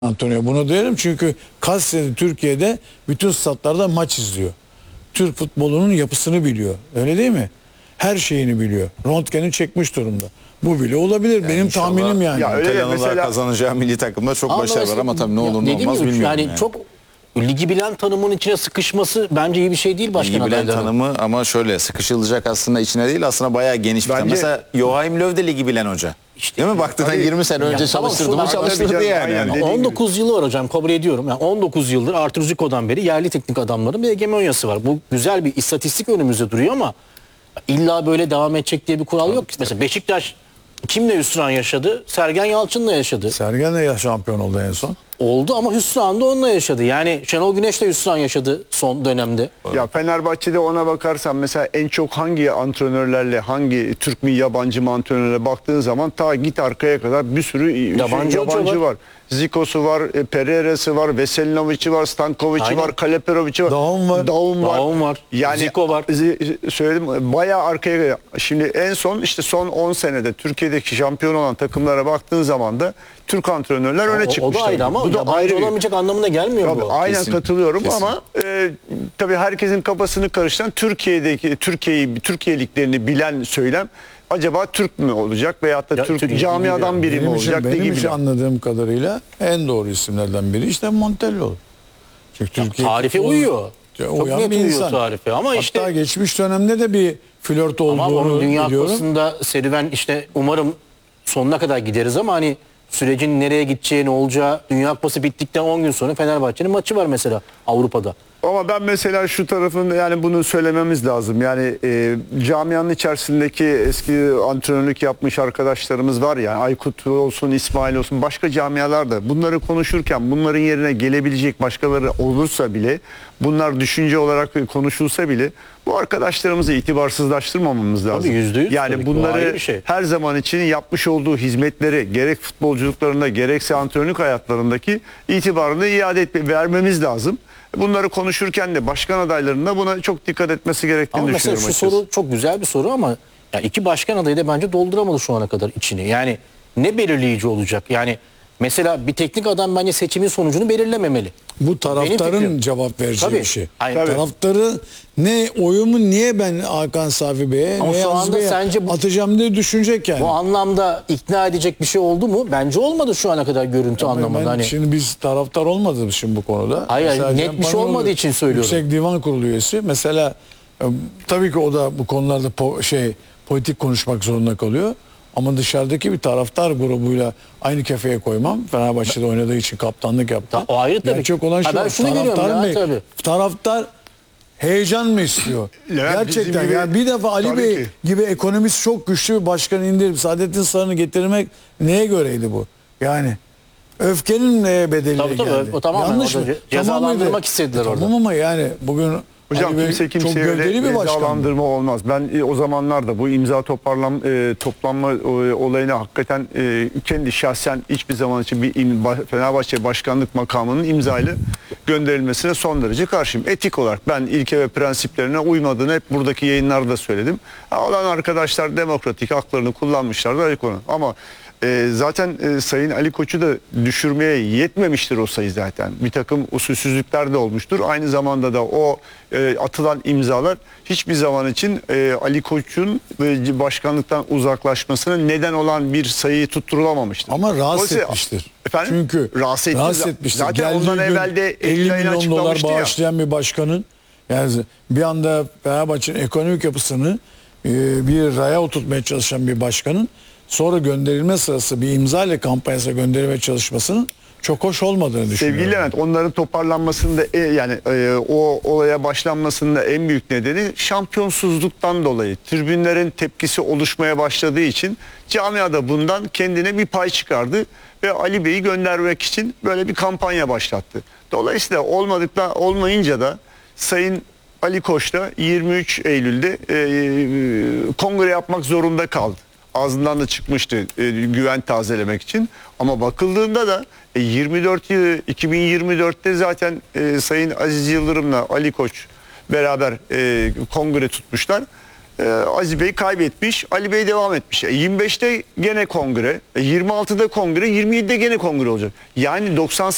Antonio. Bunu diyelim çünkü kaç senedir Türkiye'de bütün statlarda maç izliyor. Türk futbolunun yapısını biliyor. Öyle değil mi? Her şeyini biliyor. Röntgen'i çekmiş durumda. Bu bile olabilir. Benim tahminim yani. Ya öyle İtalyanlar mesela kazanacağı milli takımda çok başarı var mesela ama tabii ne olur ne dediğim olmaz gibi bilmiyorum. yani. Çok ligi bilen tanımın içine sıkışması bence iyi bir şey değil başkan İyi bilen adaylarının. tanımı ama şöyle sıkışılacak aslında içine değil aslında bayağı geniş bir tanım. Bence- Mesela Joachim Löw de ligi bilen hoca. İşte Değil mi? Baktığında 20 sene önce tamam, çalıştırdı mı şurada- çalıştırdı Tabii yani. canım, aynen. 19 yılı var hocam, kabul ediyorum. Yani 19 yıldır Artur Zico'dan beri yerli teknik adamların bir hegemonyası var. Bu güzel bir istatistik önümüzde duruyor ama illa böyle devam edecek diye bir kural yok. Mesela Beşiktaş kimle hüsran yaşadı? Sergen Yalçın'la yaşadı. Sergen de şampiyon oldu en son. Oldu ama hüsran da onunla yaşadı. Yani Şenol Güneş de hüsran yaşadı son dönemde. Ya Fenerbahçe'de ona bakarsan mesela en çok hangi antrenörlerle, hangi Türk mü yabancı mı antrenörle baktığın zaman ta git arkaya kadar bir sürü Yabancı hoca var. Zico'su var, Pereira'sı var, Veselinovic'i var, Stankovic'i Aynen. var, Kaleperovic'i var. Daum var. Daum var. Yani Zico var. Söyledim bayağı arkaya. Şimdi en son işte son 10 senede Türkiye'deki şampiyon olan takımlara baktığın zaman da Türk antrenörler öne O da çıkmışlar. ayrı ama Bu da yabancı ayrı bir- olamayacak anlamına gelmiyor Tabii, bu. aynen Kesin, katılıyorum kesin. ama tabii herkesin kafasını karıştıran Türkiye liglerini bilen söylem acaba Türk mü olacak veyahut da Ya, Türk Türk camiadan biri mi olacak Benim için gibi. anladığım kadarıyla en doğru isimlerden biri işte Montella. Çünkü Türkiye Tarife futbolu- uyuyor. Çok uyan net bir uyuyor insan. tarife ama Hatta işte geçmiş dönemde de bir flört ama olduğunu onun Dünya biliyorum. Kupası'nda serüven işte umarım sonuna kadar gideriz ama hani sürecin nereye gideceği, ne olacağı, Dünya Kupası bittikten 10 gün sonra Fenerbahçe'nin maçı var mesela Avrupa'da. Ama ben mesela şu tarafında yani bunu söylememiz lazım. Yani camianın içerisindeki eski antrenörlük yapmış arkadaşlarımız var ya, Aykut olsun, İsmail olsun, başka camialarda bunları konuşurken bunların yerine gelebilecek başkaları olursa bile, bunlar düşünce olarak konuşulsa bile bu arkadaşlarımızı itibarsızlaştırmamamız lazım. %100 yani tabii ki, o ayrı bunları bir şey. her zaman için yapmış olduğu hizmetleri gerek futbolculuklarında gerekse antrenörlük hayatlarındaki itibarını vermemiz lazım. Bunları konuşurken de başkan adaylarının da buna çok dikkat etmesi gerektiğini Ama mesela düşünüyorum şu açıkçası. soru çok güzel bir soru ama ya iki başkan adayı da bence dolduramadı şu ana kadar içini. Yani ne belirleyici olacak? Yani mesela bir teknik adam bence seçimin sonucunu belirlememeli. Bu Benim taraftarın fikrim. cevap vereceği Tabii. bir şey. Hayır, tabii. Taraftarı ne oyumu niye ben Hakan Safi Bey'e Ama ne şu Aziz anda Bey'e sence bu- atacağım diye düşünecek yani. Bu anlamda ikna edecek bir şey oldu mu? Bence olmadı şu ana kadar görüntü anlamında. Ben Hani şimdi biz taraftar olmadık şimdi bu konuda. Hayır, Mesela net Cem bir şey Panoğlu olmadığı için söylüyorum. Yüksek Divan Kurulu üyesi. Mesela tabii ki o da bu konularda politik konuşmak zorunda kalıyor. Ama dışarıdaki bir taraftar grubuyla aynı kefeye koymam. Fenerbahçe'de oynadığı için kaptanlık yaptı. O ayrı tabii. Gerçek olan Ha, şu. ben şunu görüyorum taraftar ya, tabii. Taraftar heyecan mı istiyor? Levent, Gerçekten bizim gibi- yani bir defa Ali Tabii Bey ki. gibi ekonomist çok güçlü bir başkanı indirip Saadettin Saran'ı getirmek neye göreydi bu? Yani öfkenin neye bedeliyle Tabii, tabii, geldi? o tamamen Yanlış orada mı? cezalandırmak Tamamıydı. istediler orada. Tamam ama yani bugün Hocam Ali Bey kimse çok kimseye gövdeli öyle bir başkan. cezalandırma olmaz. Ben o zamanlarda bu imza toplanma olayına hakikaten kendi şahsen hiçbir zaman için Fenerbahçe başkanlık makamının imzayla gönderilmesine son derece karşıyım. Etik olarak ben ilke ve prensiplerine uymadığını hep buradaki yayınlarda söyledim. Olan arkadaşlar demokratik haklarını kullanmışlardı ayrı konu. Ama zaten Sayın Ali Koç'u da düşürmeye yetmemiştir o sayı zaten. Bir takım usulsüzlükler de olmuştur. Aynı zamanda da o atılan imzalar hiçbir zaman için Ali Koç'un başkanlıktan uzaklaşmasına neden olan bir sayıyı tutturulamamıştır. Ama rahatsız Dolayısıyla- etmiştir. Efendim? Çünkü rahatsız etmiştir. Zaten Geldiği ondan gün evvel de 50 yayına milyon dolar açıklamıştı ya. bağışlayan bir başkanın yani bir anda Fenerbahçe'nin ekonomik yapısını bir raya oturtmaya çalışan bir başkanın sonra gönderilme sırası bir imza ile kampanyasına gönderilme çalışmasının çok hoş olmadığını düşünüyorum. Sevgili Levent, onların toparlanmasında o olaya başlanmasında en büyük nedeni şampiyonsuzluktan dolayı. Tribünlerin tepkisi oluşmaya başladığı için camiada bundan kendine bir pay çıkardı ve Ali Bey'i göndermek için böyle bir kampanya başlattı. Dolayısıyla olmayınca da Sayın Ali Koç da 23 Eylül'de kongre yapmak zorunda kaldı. Ağzından da çıkmıştı güven tazelemek için. Ama bakıldığında da 2024'te zaten Sayın Aziz Yıldırım'la Ali Koç beraber kongre tutmuşlar. Aziz Bey kaybetmiş, Ali Bey devam etmiş. 25'te gene kongre, 26'da kongre, 27'de gene kongre olacak. Yani